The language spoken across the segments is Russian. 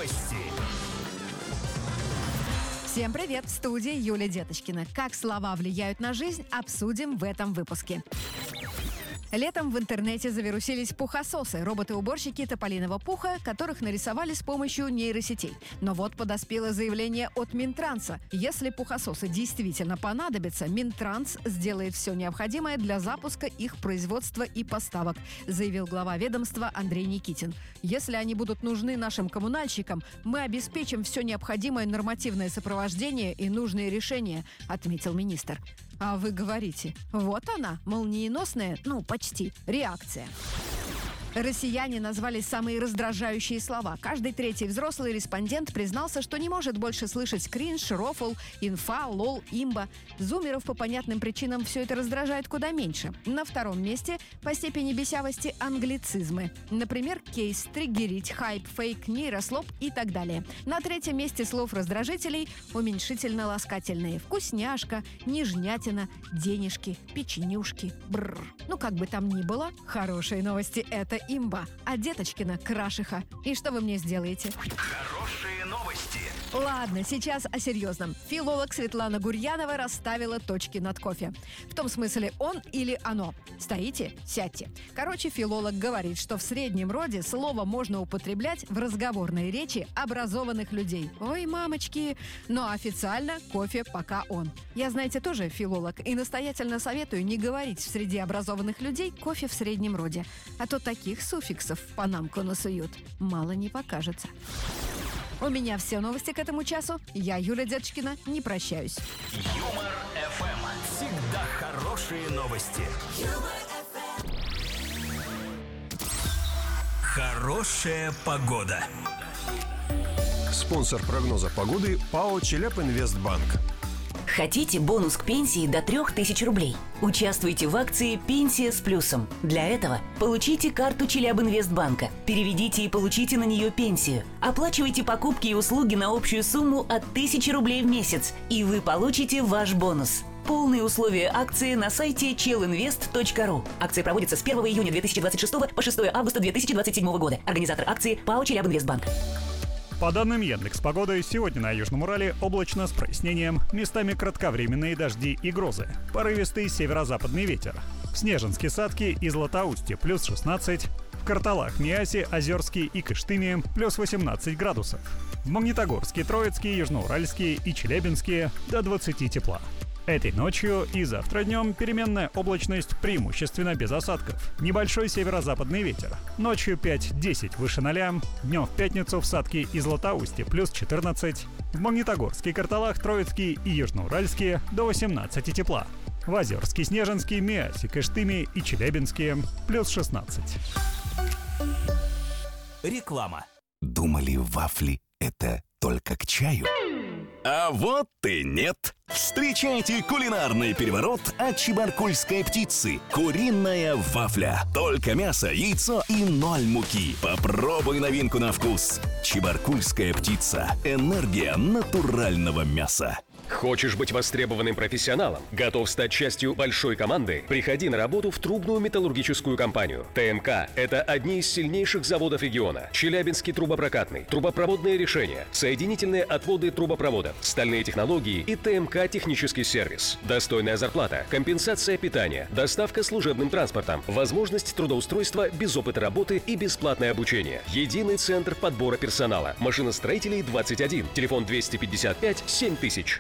новости. Всем привет! В студии Юлия Деточкина. Как слова влияют на жизнь, обсудим в этом выпуске. Летом в интернете завирусились пухососы, роботы-уборщики тополиного пуха, которых нарисовали с помощью нейросетей. Но вот подоспело заявление от Минтранса. Если пухососы действительно понадобятся, Минтранс сделает все необходимое для запуска их производства и поставок, заявил глава ведомства Андрей Никитин. Если они будут нужны нашим коммунальщикам, мы обеспечим все необходимое нормативное сопровождение и нужные решения, отметил министр. А вы говорите, вот она, молниеносная, почти, реакция. Россияне назвали самые раздражающие слова. Каждый третий взрослый респондент признался, что не может больше слышать кринж, рофл, инфа, лол, имба. Зумеров по понятным причинам все это раздражает куда меньше. На втором месте по степени бесявости англицизмы. Например, кейс, триггерить, хайп, фейк, нейрослоп и так далее. На третьем месте слов раздражителей уменьшительно-ласкательные. Вкусняшка, нежнятина, денежки, печенюшки, бррр. Как бы там ни было, хорошие новости – это имба, а Деточкина – крашиха. И что вы мне сделаете? Хорошие новости. Ладно, сейчас о серьезном. Филолог Светлана Гурьянова расставила точки над кофе. В том смысле он или оно. Стоите, сядьте. Короче, филолог говорит, что в среднем роде слово можно употреблять в разговорной речи образованных людей. Ой, мамочки! Но официально кофе пока он. Я, знаете, тоже филолог и настоятельно советую не говорить в среде образованных людей кофе в среднем роде. А то таких суффиксов в панамку насуют. Мало не покажется. У меня все новости к этому часу. Я, Юлия Деточкина, не прощаюсь. Юмор ФМ. Всегда хорошие новости. Хорошая погода. Спонсор прогноза погоды ПАО «Челябинвестбанк». Хотите бонус к пенсии до 3000 рублей? Участвуйте в акции «Пенсия с плюсом». Для этого получите карту Челябинвестбанка, переведите и получите на нее пенсию. Оплачивайте покупки и услуги на общую сумму от 1000 рублей в месяц, и вы получите ваш бонус. Полные условия акции на сайте chelinvest.ru. Акция проводится с 1 июня 2026 по 6 августа 2027 года. Организатор акции ПАО «Челябинвестбанк». По данным Яндекс.Погоды, сегодня на Южном Урале облачно с прояснением, местами кратковременные дожди и грозы, порывистый северо-западный ветер. В Снежинске, Садке и Златоусте плюс 16, в Карталах, Миасе, Озерске и Кыштыме плюс 18 градусов. В Магнитогорске, Троицке, Южноуральске и Челябинске до 20 тепла. Этой ночью и завтра днем переменная облачность преимущественно без осадков. Небольшой северо-западный ветер. Ночью 5-10 выше 0, днем в пятницу в Садке и Златоусте плюс 14, в Магнитогорске, Карталах, Троицке и Южноуральске до 18 тепла. В Озерске, Снежинске, Миасе, Кыштыме и Челябинске плюс 16. Реклама. Думали, вафли – это только к чаю? А вот и нет! Встречайте кулинарный переворот от чебаркульской птицы. Куриная вафля. Только мясо, яйцо и 0 муки. Попробуй новинку на вкус. Чебаркульская птица. Энергия натурального мяса. Хочешь быть востребованным профессионалом? Готов стать частью большой команды? Приходи на работу в трубную металлургическую компанию. ТМК – это одни из сильнейших заводов региона. Челябинский трубопрокатный, трубопроводные решения, соединительные отводы трубопроводов, стальные технологии и ТМК технический сервис. Достойная зарплата, компенсация питания, доставка служебным транспортом, возможность трудоустройства без опыта работы и бесплатное обучение. Единый центр подбора персонала. Машиностроителей 21. Телефон 255 7000.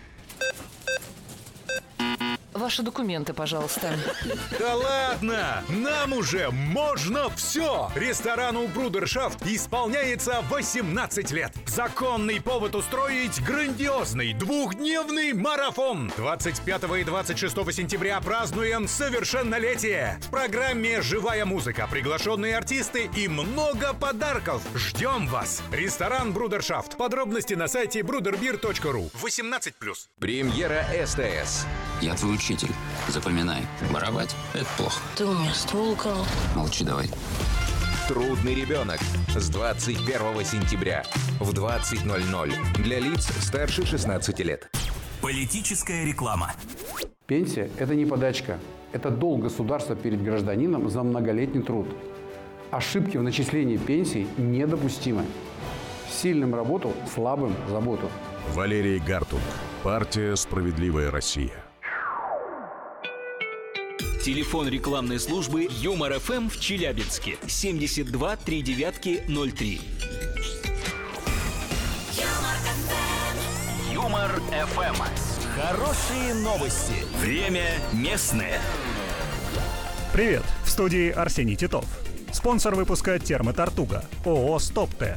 Ваши документы, пожалуйста. Да ладно! Нам уже можно все! Ресторану «Брудершафт» исполняется 18 лет. Законный повод устроить грандиозный двухдневный марафон. 25 и 26 сентября празднуем совершеннолетие. В программе живая музыка, приглашенные артисты и много подарков. Ждем вас! Ресторан «Брудершафт». Подробности на сайте bruderbir.ru. 18+. Премьера СТС. Я твой учитель. Запоминай. Воровать – это плохо. Ты у меня ствол украл. Молчи давай. Трудный ребенок. С 21 сентября в 20:00. Для лиц старше 16 лет. Политическая реклама. Пенсия – это не подачка. Это долг государства перед гражданином за многолетний труд. Ошибки в начислении пенсий недопустимы. Сильным работал, слабым заботу. Валерий Гартун. Партия «Справедливая Россия». Телефон рекламной службы Юмор ФМ в Челябинске 72 39 03. Юмор ФМ. Хорошие новости. Время местное. Привет! В студии Арсений Титов. Спонсор выпуска «Термотортуга» ООО «Стоп-Т».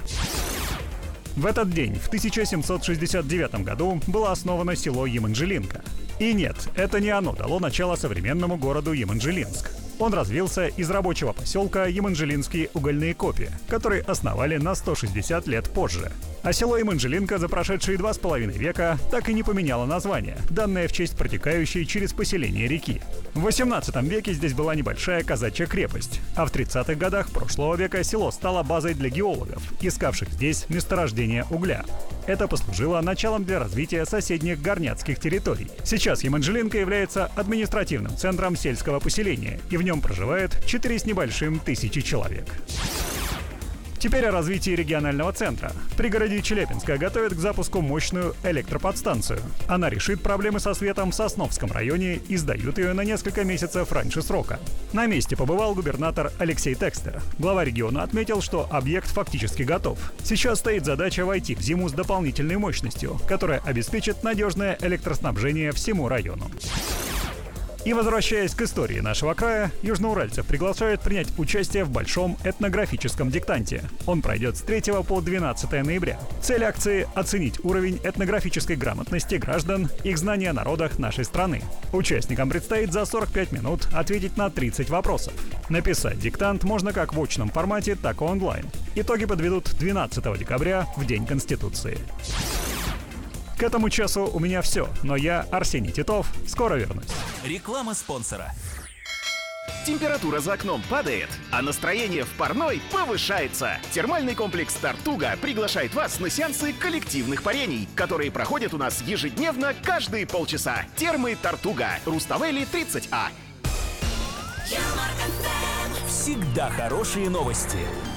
В этот день, в 1769 году, было основано село Еманжелинка. И нет, это не оно дало начало современному городу Еманжелинск. Он развился из рабочего поселка Еманжелинские угольные копи, которые основали на 160 лет позже. А село Еманжелинка за прошедшие 2,5 века так и не поменяло название, данное в честь протекающей через поселение реки. В 18 веке здесь была небольшая казачья крепость, а в 30-х годах прошлого века село стало базой для геологов, искавших здесь месторождение угля. Это послужило началом для развития соседних горняцких территорий. Сейчас Еманжелинка является административным центром сельского поселения, и в нем проживает 4 с небольшим тысячи человек. Теперь о развитии регионального центра. В пригороде Челябинска готовят к запуску мощную электроподстанцию. Она решит проблемы со светом в Сосновском районе и сдают ее на несколько месяцев раньше срока. На месте побывал губернатор Алексей Текстер. Глава региона отметил, что объект фактически готов. Сейчас стоит задача войти в зиму с дополнительной мощностью, которая обеспечит надежное электроснабжение всему району. И возвращаясь к истории нашего края, южноуральцев приглашают принять участие в большом этнографическом диктанте. Он пройдет с 3 по 12 ноября. Цель акции – оценить уровень этнографической грамотности граждан, их знания о народах нашей страны. Участникам предстоит за 45 минут ответить на 30 вопросов. Написать диктант можно как в очном формате, так и онлайн. Итоги подведут 12 декабря, в День Конституции. К этому часу у меня все, но я, Арсений Титов, скоро вернусь. Реклама спонсора. Температура за окном падает, а настроение в парной повышается. Термальный комплекс «Тортуга» приглашает вас на сеансы коллективных парений, которые проходят у нас ежедневно каждые полчаса. Термы «Тортуга», Руставели 30А. Всегда хорошие новости.